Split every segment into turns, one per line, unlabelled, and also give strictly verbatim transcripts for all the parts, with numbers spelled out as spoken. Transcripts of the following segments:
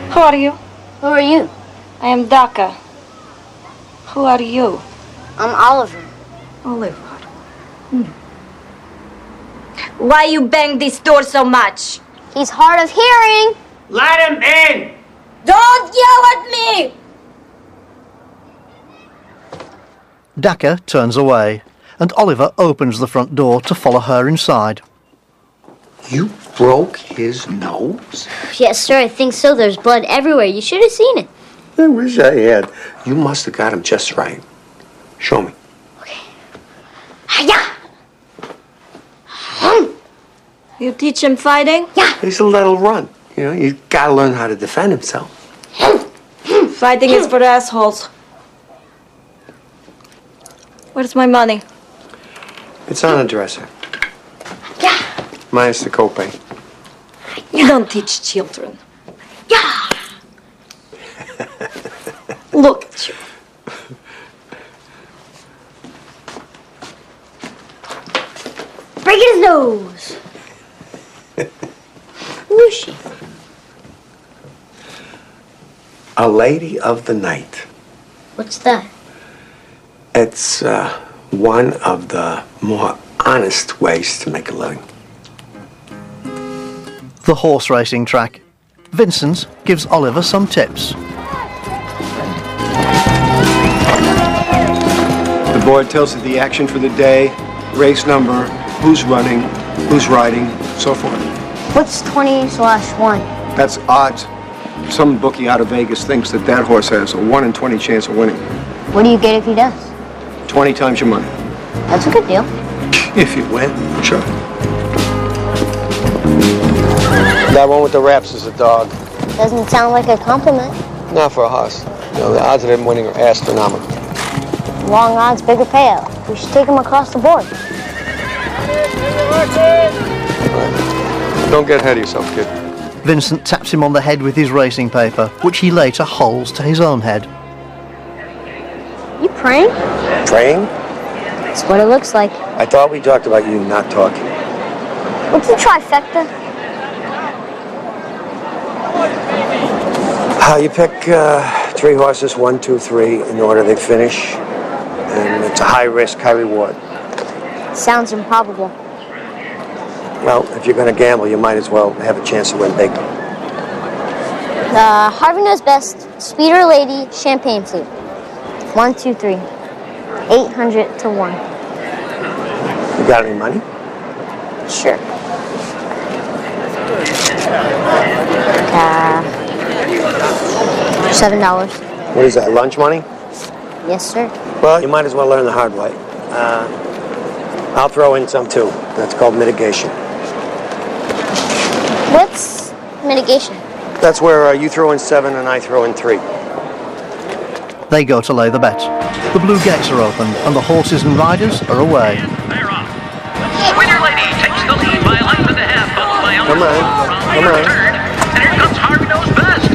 Who are you?
Who are you?
I am Daka. Who are you?
I'm Oliver.
Oliver. Hmm. Why you bang this door so much?
He's hard of hearing.
Let him in!
Don't yell at me!
Daka turns away, and Oliver opens the front door to follow her inside.
You broke his nose?
Yes, sir, I think so. There's blood everywhere. You should have seen it.
I wish I had. You must have got him just right. Show me.
Okay. Hi-ya!
You teach him fighting?
Yeah.
He's a little runt. You know, you gotta learn how to defend himself.
Fighting is for assholes. Where's my money?
It's on the dresser.
Yeah.
Minus the copay.
You don't teach children.
Yeah.
Look at you.
Break his nose. Who is she?
A lady of the night.
What's that?
It's uh, one of the more honest ways to make a living.
The horse racing track. Vincent gives Oliver some tips.
The board tells you the action for the day, race number, who's running, who's riding, so forth.
What's twenty slash one?
That's odds. Some bookie out of Vegas thinks that that horse has a one in twenty chance of winning.
What do you get if he does?
twenty times your money.
That's a good deal.
If you win, sure.
That one with the wraps is a dog.
Doesn't sound like a compliment.
Not for a horse. You know, the odds of him winning are astronomical.
Long odds, bigger payout. We should take him across the board.
Right. Don't get ahead of yourself, kid.
Vincent taps him on the head with his racing paper, which he later holds to his own head.
You praying?
Praying?
That's what it looks like.
I thought we talked about you not talking.
What's the trifecta?
Uh, you pick uh, three horses, one, two, three, in order they finish. And it's a high risk, high reward.
Sounds improbable.
Well, if you're going to gamble, you might as well have a chance to win big.
The Harvey Knows Best Speeder Lady Champagne Flute. One, two, three. Eight hundred to one.
You got any money?
Sure. Uh, seven dollars.
What is that, lunch money?
Yes, sir.
Well, you might as well learn the hard way. Uh, I'll throw in some too. That's called mitigation.
What's mitigation?
That's where uh, you throw in seven and I throw in three.
They go to lay the bet. The blue gates are open, and the horses and riders are away.
They're off. Winner Lady takes the lead by a length and a half.
Come on, come on.
Third, and here comes Harvey Knows Best.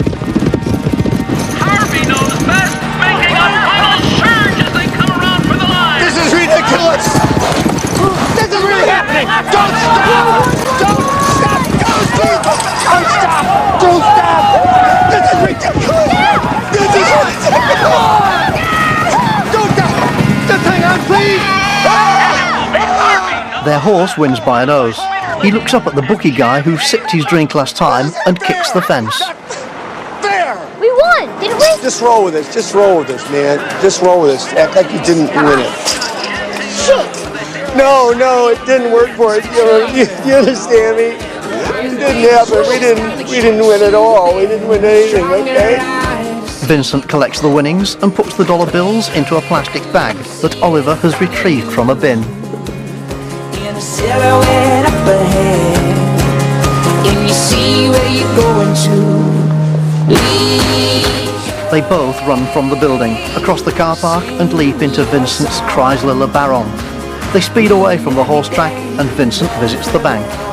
Harvey Knows Best making a final surge as they come around for the line.
This is ridiculous! This is really happening! Don't stop! Don't stop! Don't stop! Don't stop! Don't stop! This is ridiculous! This is ridiculous! Don't stop! Just hang on, please!
Their horse wins by a nose. He looks up at the bookie guy who sipped his drink last time and kicks the fence.
There!
We won, didn't we?
Just roll with this. Just roll with this, man. Just roll with this. Act like you didn't win it.
Shit!
No, no, it didn't work for us. You, know, you, you understand me? It didn't happen. We didn't. We didn't win at all. We didn't win anything. Okay.
Vincent collects the winnings and puts the dollar bills into a plastic bag that Oliver has retrieved from a bin.
Silhouette up ahead, and you see where you're going to leave.
They both run from the building, across the car park, and leap into Vincent's Chrysler LeBaron. They speed away from the horse track, and Vincent visits the bank.